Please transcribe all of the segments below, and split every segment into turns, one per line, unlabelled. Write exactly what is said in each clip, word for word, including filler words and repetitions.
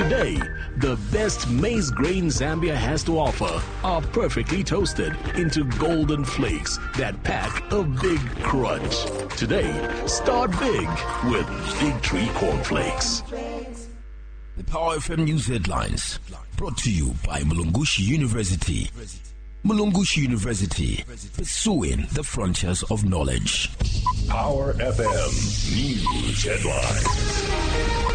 Today, the best maize grain Zambia has to offer are perfectly toasted into golden flakes that pack a big crunch. Today, start big with Big Tree Cornflakes.
The Power F M News Headlines, brought to you by Mulungushi University. Mulungushi University, pursuing the frontiers of knowledge.
Power F M News Headlines.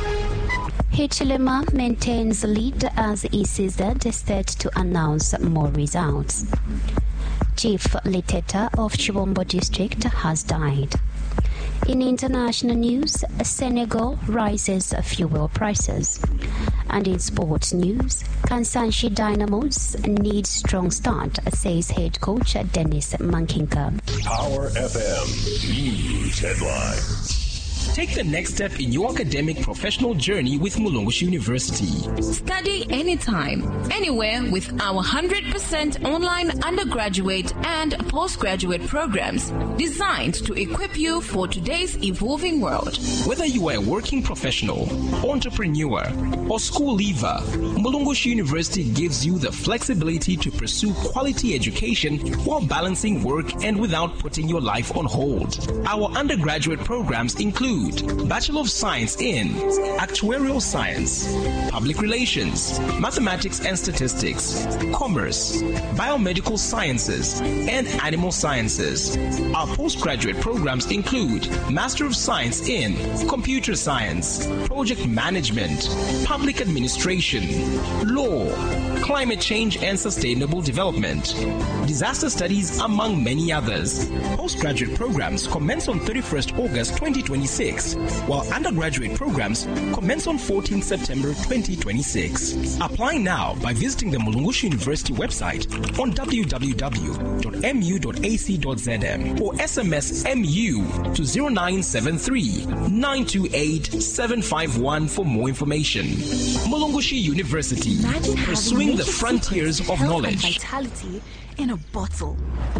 Hichilema maintains lead as E C Z is set to announce more results. Chief Liteta of Chibombo District has died. In international news, Senegal rises fuel prices. And in sports news, Kansanshi Dynamos need strong start, says head coach Dennis Mankinka.
Power F M News Headlines.
Take the next step in your academic professional journey with Mulungushi University.
Study anytime, anywhere with our one hundred percent online undergraduate and postgraduate programs designed to equip you for today's evolving world.
Whether you are a working professional, entrepreneur, or school leaver, Mulungushi University gives you the flexibility to pursue quality education while balancing work and without putting your life on hold. Our undergraduate programs include Bachelor of Science in Actuarial Science, Public Relations, Mathematics and Statistics, Commerce, Biomedical Sciences, and Animal Sciences. Our postgraduate programs include Master of Science in Computer Science, Project Management, Public Administration, Law, Climate Change and Sustainable Development, Disaster Studies, among many others. Postgraduate programs commence on thirty-first August twenty twenty-six. While undergraduate programs commence on fourteenth September twenty twenty-six. Apply now by visiting the Mulungushi University website on w w w dot m u dot a c dot z m or S M S M U to zero nine seven three, nine two eight, seven five one for more information. Mulungushi University, pursuing the frontiers of knowledge.
And vitality in a bottle.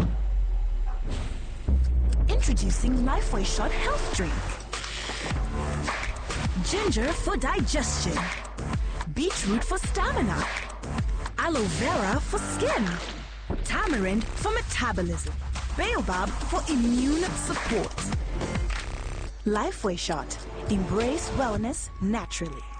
Introducing Lifeway Shot Health Drink. Ginger for digestion, beetroot for stamina, aloe vera for skin, tamarind for metabolism, baobab for immune support. Lifeway Shot. Embrace wellness naturally.